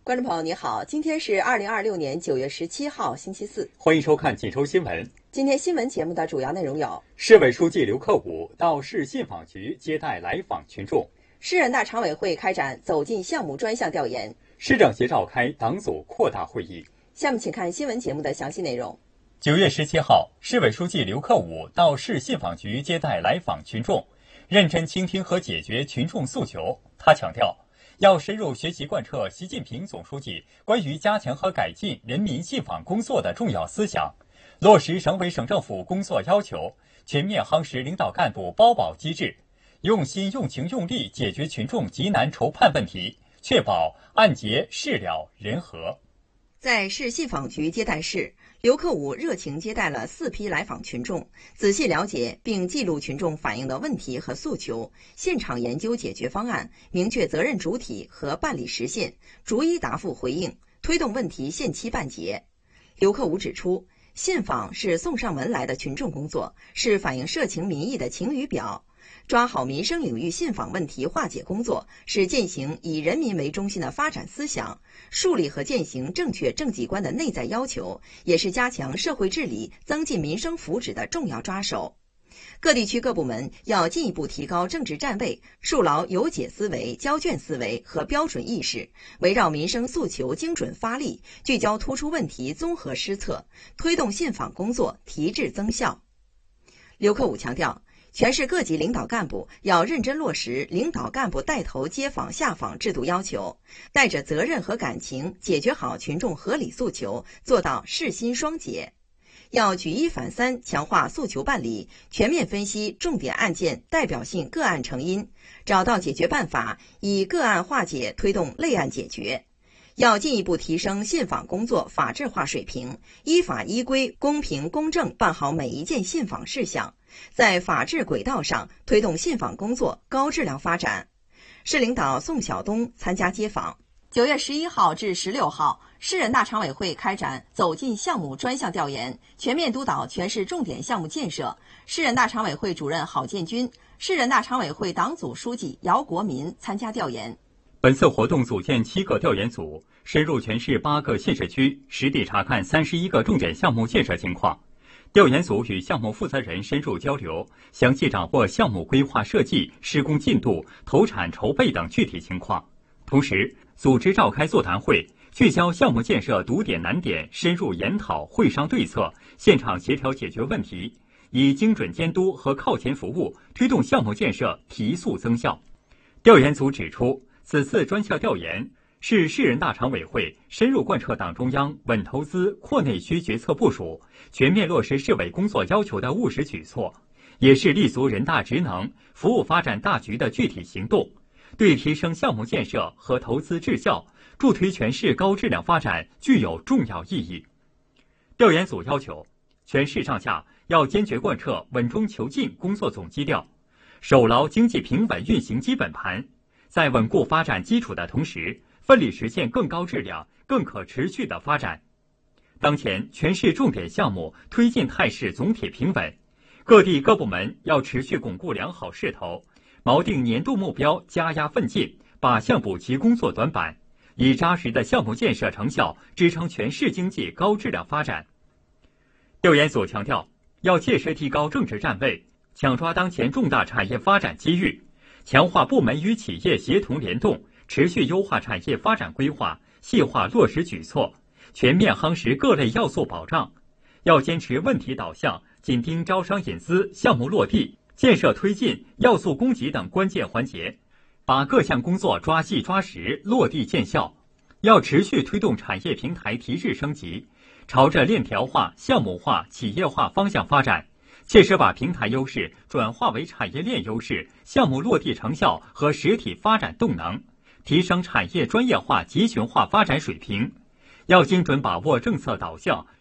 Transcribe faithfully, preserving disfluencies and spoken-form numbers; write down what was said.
观众朋友你好，今天是二零二六年九月十七号星期四， 欢迎收看锦州新闻。 今天新闻节目的主要内容有： 市委书记刘克武到市信访局接待来访群众； 市人大常委会开展走进项目专项调研； 市政协召开党组扩大会议。 下面请看新闻节目的详细内容。 九月十七号，市委书记刘克武到市信访局接待来访群众，认真倾听和解决群众诉求。他强调，要深入学习贯彻习近平总书记关于加强和改进人民信访工作的重要思想，落实省委省政府工作要求，全面夯实领导干部包保机制，用心用情用力解决群众急难愁盼问题，确保案结事了人和。 在市信访局接待室，刘克武热情接待了四批来访群众，仔细了解并记录群众反映的问题和诉求，现场研究解决方案，明确责任主体和办理时限，逐一答复回应，推动问题限期办结。刘克武指出，信访是送上门来的群众工作，是反映社情民意的晴雨表。抓好民生领域信访问题化解工作，是践行以人民为中心的发展思想，树立和践行正确政绩观的内在要求，也是加强社会治理、增进民生福祉的重要抓手。各地区各部门要进一步提高政治站位，树牢有解思维、交卷思维和标准意识，围绕民生诉求精准发力，聚焦突出问题综合施策，推动信访工作提质增效。刘克武强调，全市各级领导干部要认真落实领导干部带头接访下访制度要求，带着责任和感情解决好群众合理诉求，做到事心双结。要举一反三，强化诉求办理，全面分析重点案件代表性个案成因，找到解决办法，以个案化解推动类案解决。要进一步提升信访工作法治化水平，依法依规、公平公正办好每一件信访事项，在法治轨道上推动信访工作高质量发展。市领导宋晓东参加接访。九月十一号至十六号，市人大常委会开展走进项目专项调研，全面督导全市重点项目建设。市人大常委会主任郝建军、市人大常委会党组书记姚国民参加调研。 本次活动组建七个调研组，深入全市八个县市区，实地查看三十一个重点项目建设情况。调研组与项目负责人深入交流，详细掌握项目规划设计、施工进度、投产筹备等具体情况。同时，组织召开座谈会，聚焦项目建设堵点难点，深入研讨、会商对策，现场协调解决问题，以精准监督和靠前服务，推动项目建设提速增效。调研组指出，此次专项调研是市人大常委会深入贯彻党中央稳投资、扩内需决策部署，全面落实市委工作要求的务实举措，也是立足人大职能、服务发展大局的具体行动，对提升项目建设和投资质效、助推全市高质量发展具有重要意义。调研组要求，全市上下要坚决贯彻稳中求进工作总基调，守牢经济平稳运行基本盘，在稳固发展基础的同时，奋力实现更高质量、更可持续的发展。当前全市重点项目推进态势总体平稳，各地各部门要持续巩固良好势头，锚定年度目标，加压奋进，靶向补齐工作短板，以扎实的项目建设成效支撑全市经济高质量发展。调研组强调，要切实提高政治站位，抢抓当前重大产业发展机遇，强化部门与企业协同联动，持续优化产业发展规划，细化落实举措，全面夯实各类要素保障。要坚持问题导向，紧盯招商引资、项目落地、建设推进、要素供给等关键环节，把各项工作抓细抓实，落地见效。要持续推动产业平台提质升级，朝着链条化、项目化、企业化方向发展，切实把平台优势转化为产业链优势、项目落地成效和实体发展动能，提升产业专业化、集群化发展水平。要精准把握政策导向，